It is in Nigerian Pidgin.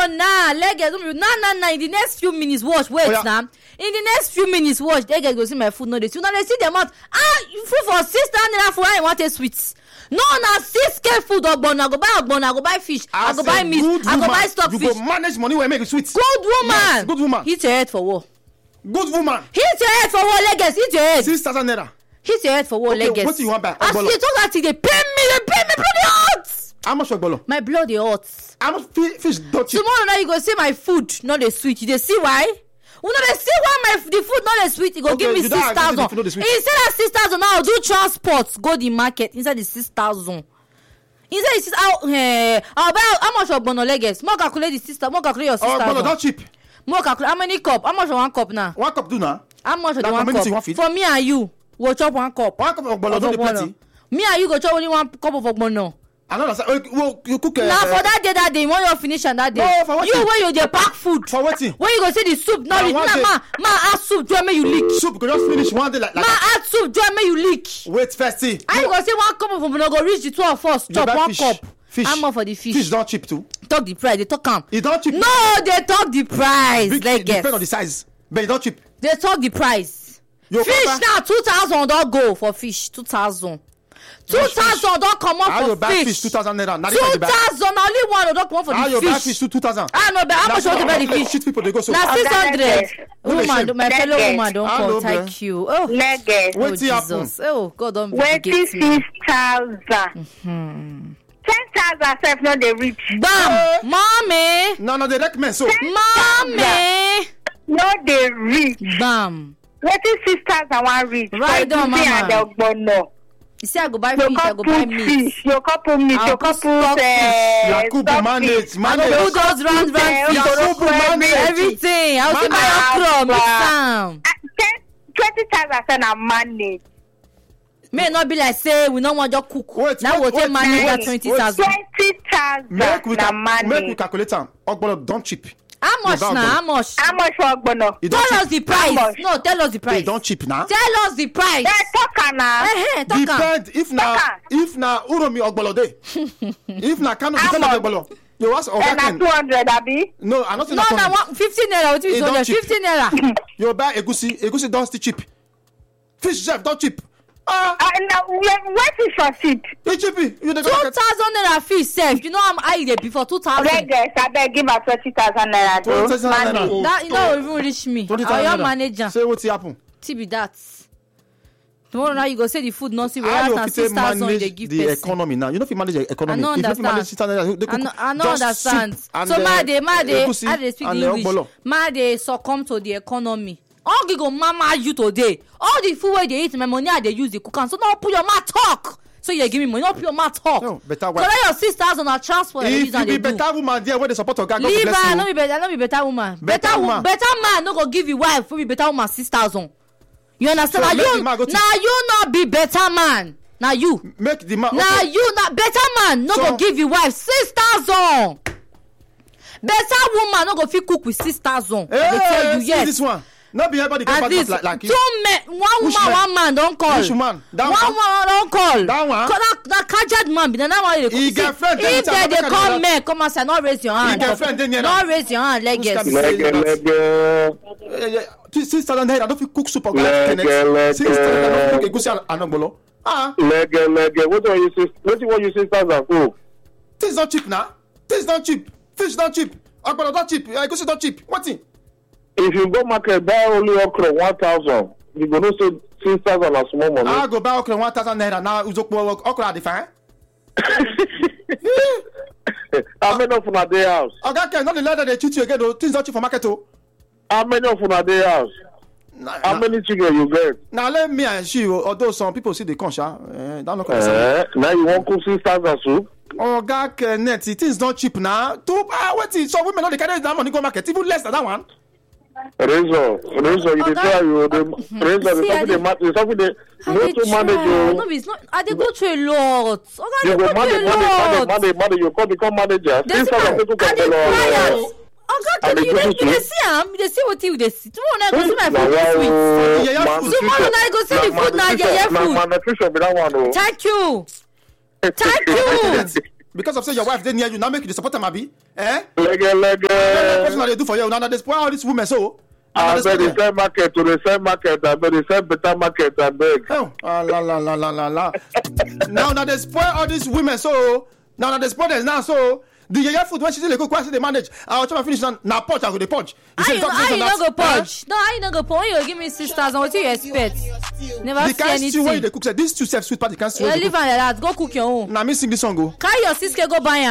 nah. Leggers, nah. In the next few minutes, watch. Wait, now. In the next few minutes, watch. Leggers go see my food. No, they see the amount. Food for 6,000 naira for I want a sweets. No, now 6K food ogbonna. I go buy fish. I go buy meat. I go buy stockfish. You go manage money when make it sweets. Good woman. Yes, good woman. Hit your head for war. Good woman. Hit your head for war, Leggers. Hit your head. 6,000 naira. Hit your head for war, Leggers. What do you want back? As you talk that thing, they pay me bloody hot. How much ogbolo? My bloody hot. How much fish don't cheap? Tomorrow now you go see my food, not the sweet. You see why? You know they see why the food not the sweet. You go give me 6,000. Instead of 6,000, now I'll do transport. Go the market inside the 6,000. Inside the 6,000, I'll buy how much ogbono Leggers. More calculate the sister. More calculate your 6,000. Ogbono don't cheap. More calculate how many cup? How much for one cup now? One cup do now. How much for the one cup? For me and you, we'll chop one cup. One cup of ogbono don't plenty. Me and you go chop only one cup of ogbono. I don't understand. You cook. Now for that day, when you finish and that day. No, for what? You when you dey pack food. For what? When you go see the soup, no, ma add soup. Do I make you leak? Soup go just finish one day like. Ma add soup. Do I make you leak? Wait first, see. I go say one cup of ogbono go reach the two of us. Chop one cup. Fish. How much for the fish? Fish don't cheap too. Talk the price. They talk am. It don't cheap. No, they talk the price. Like depend on the size, but it don't cheap. They talk the price. Fish now 2,000 don't go for fish. 2,000. 2,000 don't come up for fish. 2,000 naira. 2,000 only one don't come up for the fish. You buy fish 2,000. I know, but how much you want to buy the fish? Shit people they go so. Now 600. Woman, my fellow woman don't call. Thank you. Oh, Leggers. oh Jesus. Oh God, don't wait till 6,000. 10,000 self not the rich. Bam, mommy. No, they recommend so. Mommy. Not the rich. Bam. Wait till 6,000 one rich. Right down, mama. No. You see, I go buy fish, I go buy meat. Your couple meat, your couple Yakubu manage. I go put those round fish, everything. I'll see my okra, mix am. 20,000 I manage. May not be like say we don't want to cook. Now we'll take manage that 20,000. 20,000 Make we calculate them. Ogbono don't cheap. How much now? How much? How much for ogbono? Tell us the price. No, tell us the price. It don't cheap now. Tell us the price. Talk now. Depend if na uromi ogbono dey. If na kanu depend on ogbono. You ask Ogaken. 200 abi? No, I'm not saying that. No, 15 naira. What is 200? 15 naira. You buy egusi don't still cheap. Fish chef don't cheap. Now, what is for cheap? It's cheap. 2,000 naira fish sef. You know I'm high there before 2,000. Leggers, I beg give her 20,000 naira. 20,000 naira. That you know even reach me. I am manager. Say what happen? Be that. Tomorrow now you go say the food not see where na 6,000 they give person. The economy now. You know if you manage the economy. I don't understand. I don't understand. So ma they speak English. Ma they succumb to the economy. All you go mama you today. All the food where they eat, my money I they use the cook and so now put your mouth talk. So you give me money, not put your mouth talk. No, better wife. Collect your 6,000 on transport. If you be better woman, there where they support your God bless you. Leave her, not be better woman. Better man no go give you wife for be better woman 6,000. You understand? So now you not be better man. Now you make the man. Now you not better man no go give you wife 6,000. Better woman no go fit cook with 6,000. They tell you yes. This one. Not be everybody get back like you. Two men, one woman, one man don't call. Which man? That one don't call. That one. That caged man, but that one he get friend. If they call men, come and say, not raise your hand. He get friend. Not raise your hand, Leggers. 6,000 naira. I don't feel cook soup or Kenneth. 6,000 I don't cook egusi and ogbolo. Leggers. What you 6,000 cook? Things not cheap now. Things not cheap. Fish not cheap. Ogbolo not cheap. Egusi not cheap. What thing? If you go market buy only okra 1,000, you go no say 6,000 as small money. I go buy okra 1,000 naira now. Uzokpo okra the fine. How many of una dey house? Okay, not the letter they cheat you again. Though things not cheap for market too. How many of una dey house? How many chicken you get? Now let me and she. Although some people see the conscience, don't look now you want cook 6,000 soup? Okay, net things not cheap now. What is so women not they carry that money go market even less than that one. Razor, you dey try you. Razor, something they go to manage. No, it's not. I dey go through a lot. You go manage. You come become manager. They see am. They see what you dey see. Tomorrow night go see my food. Tomorrow night go see the food now. Yeah, food. Nutrition be that one. Thank you. because of say your wife dey near you now make you dey support am abi Lege. What una dey do for you una dey spoil all these women so. I beg they sell market to the sell market. I beg they sell better market. I beg. Oh, la. Now they spoil all these women so. Now they spoil them now so. The yeye food when she dey cook, when she dey manage. I will try to finish now punch. I go dey punch. How you no go punch? No, how you no go punch? When you give me 6,000, what do you expect? Never see anything. The kind stew when you dey cook, say this two self sweet party can stew. You leave am like that. Go cook your own. Now me sing this song go. Carry your sister go buy am.